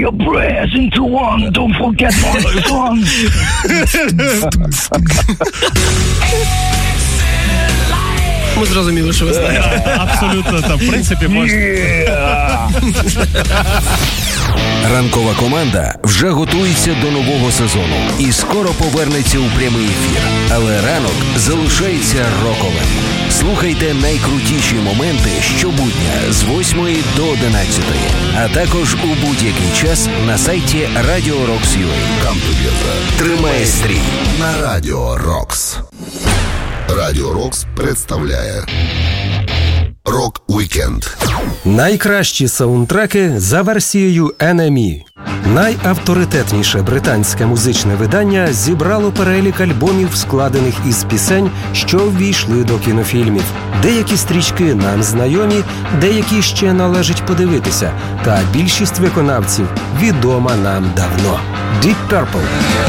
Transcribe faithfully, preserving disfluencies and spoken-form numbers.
your prayers into one. Don't forget my song. Ми зрозуміли, що ви знаєте. Абсолютно, там, в принципі, можна. Ранкова команда вже готується до нового сезону і скоро повернеться у прямий ефір. Але ранок залишається роковим. Слухайте найкрутіші моменти щобудня з восьмої до одинадцятої, а також у будь-який час на сайті Radio Rocks ю ей. Come together. Тримай стрій На Радіо Рокс. Радіо Рокс представляє Рок Вікенд. Найкращі саундтреки за версією ен ем і. Найавторитетніше британське музичне видання зібрало перелік альбомів, складених із пісень, що ввійшли до кінофільмів. Деякі стрічки нам знайомі, деякі ще належить подивитися, та більшість виконавців відома нам давно. Deep Purple.